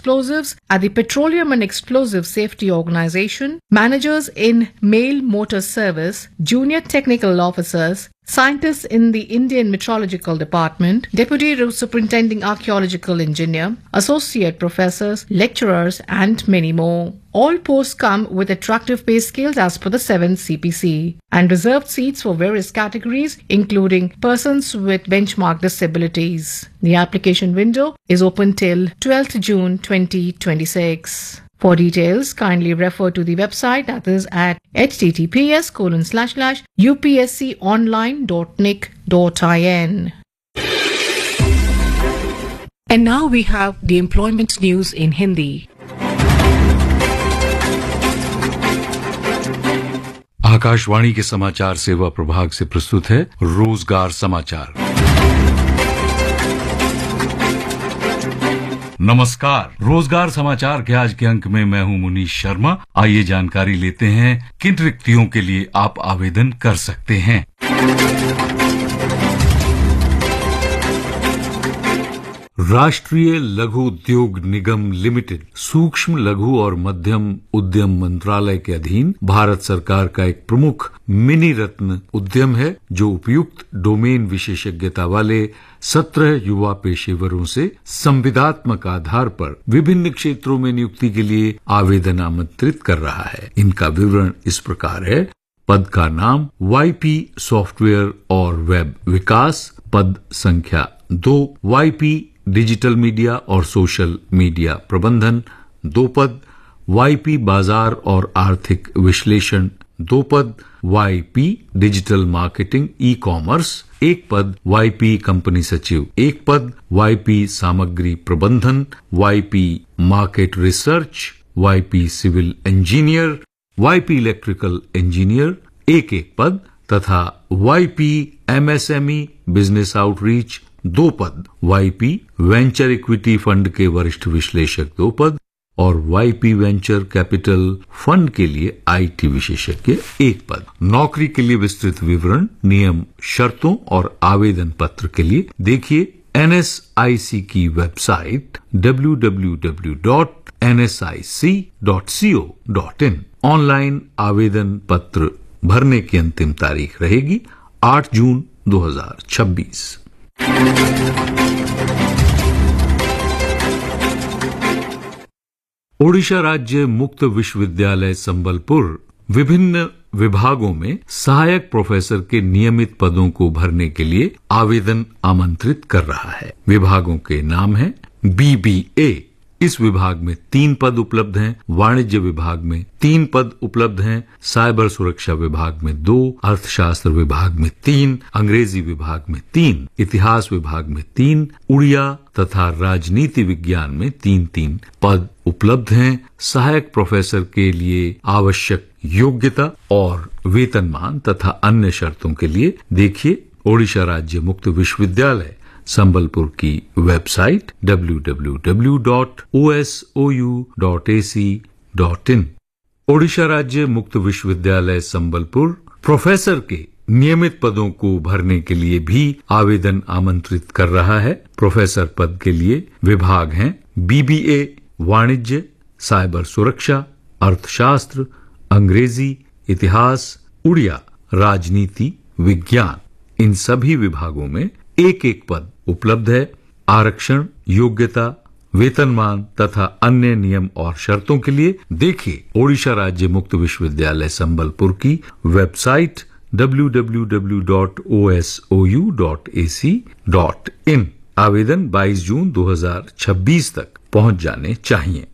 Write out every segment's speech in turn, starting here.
explosives at the Petroleum and Explosive Safety Organization, managers in Mail Motor Service, junior technical officers, scientists in the Indian Meteorological Department, Deputy Superintending Archaeological Engineer, associate professors, lecturers, and many more. All posts come with attractive pay scales as per the 7th CPC and reserved seats for various categories, including persons with benchmark disabilities. The application window is open till 12th June 2026. For details, kindly refer to the website, that is at https://upsconline.nic.in. And now we have the employment news in Hindi. Akashvani के समाचार सेवा प्रभाग से प्रस्तुत है रोजगार समाचार। नमस्कार, रोजगार समाचार के आज के अंक में मैं हूं मुनीश शर्मा। आइए जानकारी लेते हैं किन रिक्तियों के लिए आप आवेदन कर सकते हैं। राष्ट्रीय लघु उद्योग निगम लिमिटेड सूक्ष्म लघु और मध्यम उद्यम मंत्रालय के अधीन भारत सरकार का एक प्रमुख मिनी रत्न उद्यम है, जो उपयुक्त डोमेन विशेषज्ञता वाले 17 युवा पेशेवरों से संविदात्मक आधार पर विभिन्न क्षेत्रों में नियुक्ति के लिए आवेदन आमंत्रित कर रहा है। इनका विवरण इस प्रकार है। पद का नाम वाईपी सॉफ्टवेयर और वेब विकास, पद संख्या 2 वाईपी डिजिटल मीडिया और सोशल मीडिया प्रबंधन, 2 पद वाईपी बाजार और आर्थिक विश्लेषण, 2 पद YP digital marketing e commerce, 1 पद वाईपी कंपनी सचिव, 1 पद वाईपी सामग्री प्रबंधन, YP market research, YP civil engineer, YP electrical engineer, एक पद तथा वाईपी एमएसएमई बिजनेस आउटरीच, 2 पद वाईपी वेंचर इक्विटी फंड के वरिष्ठ विश्लेषक, 2 पद और वाईपी वेंचर कैपिटल फंड के लिए आईटी विशेषज्ञ, 1 पद। नौकरी के लिए विस्तृत विवरण, नियम, शर्तों और आवेदन पत्र के लिए देखिए एनएसआईसी की वेबसाइट www.nsic.co.in। ऑनलाइन आवेदन पत्र भरने की अंतिम तारीख रहेगी 8 जून 2026। ओडिशा राज्य मुक्त विश्वविद्यालय संबलपुर विभिन्न विभागों में सहायक प्रोफेसर के नियमित पदों को भरने के लिए आवेदन आमंत्रित कर रहा है। विभागों के नाम हैं बीबीए, इस विभाग में 3 पद उपलब्ध हैं। वाणिज्य विभाग में 3 पद उपलब्ध हैं। साइबर सुरक्षा विभाग में 2, अर्थशास्त्र विभाग में 3, अंग्रेजी विभाग में 3, इतिहास विभाग में 3, उड़िया तथा राजनीति विज्ञान में 3-3 पद उपलब्ध हैं। सहायक प्रोफेसर के लिए आवश्यक योग्यता और वेतनमान तथा अन्य शर्तों के लिए देखिए ओडिशा राज्य मुक्त विश्वविद्यालय संबलपुर की वेबसाइट www.osou.ac.in। ओडिशा राज्य मुक्त विश्वविद्यालय संबलपुर प्रोफेसर के नियमित पदों को भरने के लिए भी आवेदन आमंत्रित कर रहा है। प्रोफेसर पद के लिए विभाग हैं बीबीए वाणिज्य, साइबर सुरक्षा, अर्थशास्त्र, अंग्रेजी, इतिहास, उड़िया, राजनीति विज्ञान। इन सभी विभागों में 1-1 पद उपलब्ध है। आरक्षण, योग्यता, वेतनमान तथा अन्य नियम और शर्तों के लिए देखिए ओडिशा राज्य मुक्त विश्वविद्यालय संबलपुर की वेबसाइट www.osou.ac.in। आवेदन 22 जून 2026 तक पहुंच जाने चाहिए।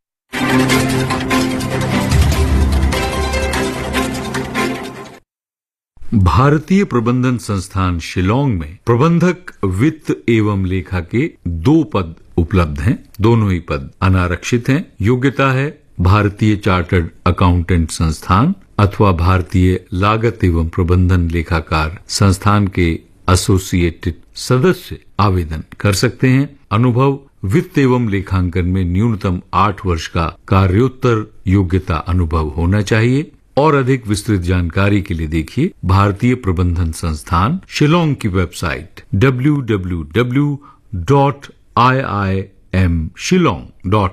भारतीय प्रबंधन संस्थान शिलांग में प्रबंधक वित्त एवं लेखा के 2 पद उपलब्ध हैं। दोनों ही पद अनारक्षित हैं। योग्यता है भारतीय चार्टर्ड अकाउंटेंट संस्थान अथवा भारतीय लागत एवं प्रबंधन लेखाकार संस्थान के एसोसिएटेड सदस्य आवेदन कर सकते हैं। अनुभव वित्त एवं लेखांकन में न्यूनतम 8 वर्ष का कार्योत्तर योग्यता अनुभव होना चाहिए। और अधिक विस्तृत जानकारी के लिए देखिए भारतीय प्रबंधन संस्थान शिलांग की वेबसाइट www.iimshillong.in।